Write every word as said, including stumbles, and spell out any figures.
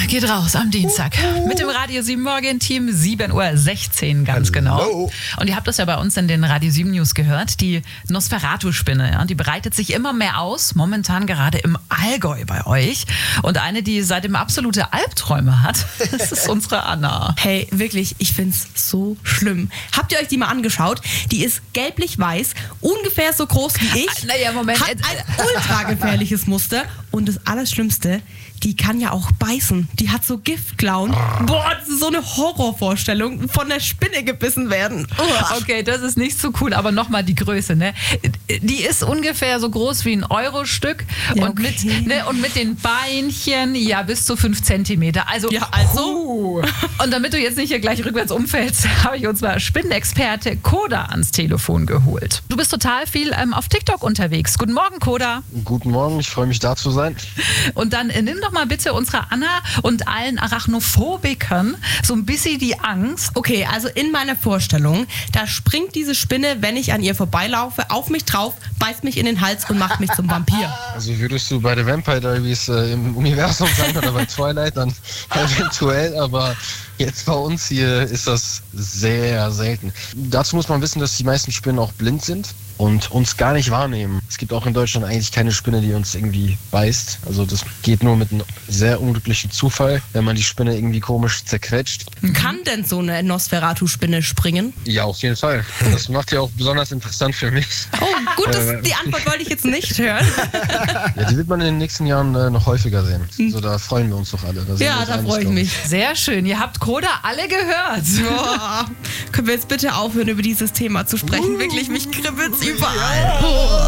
geht raus am Dienstag mit dem Radio sieben Morgen-Team, sieben Uhr sechzehn ganz genau. Und ihr habt das ja bei uns in den Radio sieben News gehört, die Nosferatu-Spinne, ja, die breitet sich immer mehr aus, momentan gerade im Allgäu bei euch. Und eine, die seitdem absolute Albträume hat, das ist unsere Anna. Hey, wirklich, ich find's so schlimm. Habt ihr euch die mal angeschaut? Die ist gelblich-weiß, ungefähr so groß wie ich. Naja, Moment. Hat ein ultra gefährliches Muster. Und das Allerschlimmste, die kann ja auch beißen. Die hat so Giftklauen. Boah, das ist so eine Horrorvorstellung, von der Spinne gebissen werden. Uah. Okay, das ist nicht so cool, aber nochmal die Größe, ne? Die ist ungefähr so groß wie ein Eurostück ja, und, okay. mit, ne, und mit den Beinchen, ja, bis zu fünf Zentimeter. Also, ja, also. Uh. Und damit du jetzt nicht hier gleich rückwärts umfällst, habe ich uns mal Spinnenexperte Koda ans Telefon geholt. Du bist total viel ähm, auf TikTok unterwegs. Guten Morgen, Koda. Guten Morgen, ich freue mich, da zu sein. Und dann äh, nimm doch mal bitte unserer Anna und allen Arachnophobikern so ein bisschen die Angst. Okay, also in meiner Vorstellung, da springt diese Spinne, wenn ich an ihr vorbeilaufe, auf mich drauf, beißt mich in den Hals und macht mich zum Vampir. Also würdest du bei der Vampire Diaries äh, im Universum sein oder bei Twilight, dann eventuell, aber jetzt bei uns hier ist das sehr selten. Dazu muss man wissen, dass die meisten Spinnen auch blind sind und uns gar nicht wahrnehmen. Es gibt auch in Deutschland eigentlich keine Spinne, die uns irgendwie beißt. Also das geht nur mit einem sehr unglücklichen Zufall, wenn man die Spinne irgendwie komisch zerquetscht. Kann denn so eine Nosferatu-Spinne springen? Ja, auf jeden Fall. Das macht ja auch besonders interessant für mich. Oh, gut, das, die Antwort wollte ich jetzt nicht hören. Ja, die wird man in den nächsten Jahren äh, noch häufiger sehen. Also da freuen wir uns doch alle. Da ja, da freue ich mich. Sehr schön. Ihr habt Koda alle gehört. Boah. Können wir jetzt bitte aufhören, über dieses Thema zu sprechen? Uh, Wirklich, mich kribbelt's überall. Ja.